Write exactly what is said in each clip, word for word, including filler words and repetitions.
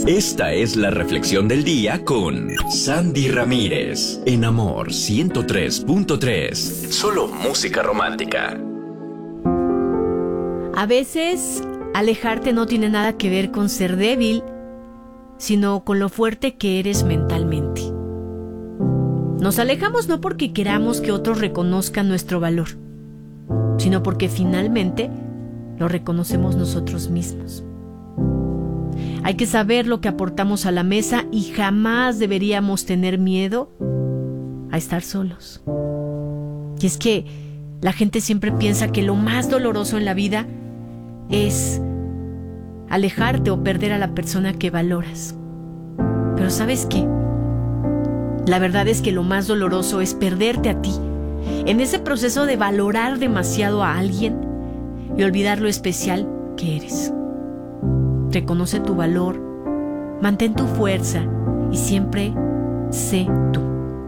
Esta es la reflexión del día con Sandy Ramírez en Amor ciento tres punto tres. Solo música romántica. A veces, alejarte no tiene nada que ver con ser débil, sino con lo fuerte que eres mentalmente. Nos alejamos no porque queramos que otros reconozcan nuestro valor, sino porque finalmente lo reconocemos nosotros mismos. Hay que saber lo que aportamos a la mesa y jamás deberíamos tener miedo a estar solos. Y es que la gente siempre piensa que lo más doloroso en la vida es alejarte o perder a la persona que valoras. Pero ¿sabes qué? La verdad es que lo más doloroso es perderte a ti, en ese proceso de valorar demasiado a alguien y olvidar lo especial que eres. Reconoce tu valor, mantén tu fuerza y siempre sé tú.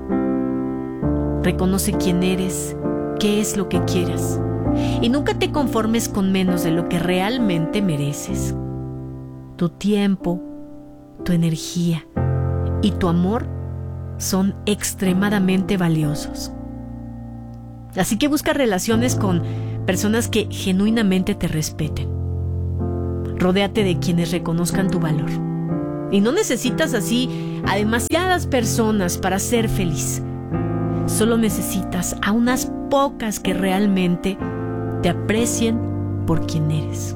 Reconoce quién eres, qué es lo que quieras y nunca te conformes con menos de lo que realmente mereces. Tu tiempo, tu energía y tu amor son extremadamente valiosos. Así que busca relaciones con personas que genuinamente te respeten. Rodéate de quienes reconozcan tu valor. Y no necesitas así a demasiadas personas para ser feliz. Solo necesitas a unas pocas que realmente te aprecien por quien eres.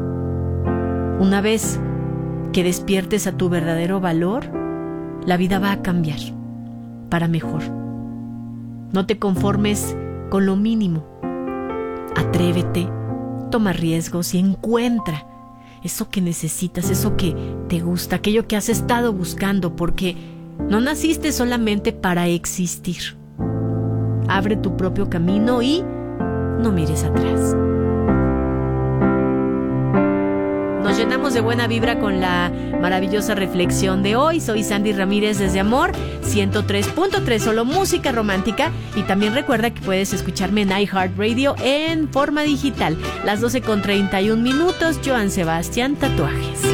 Una vez que despiertes a tu verdadero valor, la vida va a cambiar para mejor. No te conformes con lo mínimo. Atrévete, toma riesgos y encuentra eso que necesitas, eso que te gusta, aquello que has estado buscando, porque no naciste solamente para existir. Abre tu propio camino y no mires atrás. Nos llenamos de buena vibra con la maravillosa reflexión de hoy. Soy Sandy Ramírez desde Amor ciento tres punto tres, solo música romántica. Y también recuerda que puedes escucharme en iHeartRadio en forma digital. Las doce con treinta y un minutos. Joan Sebastián Tatuajes.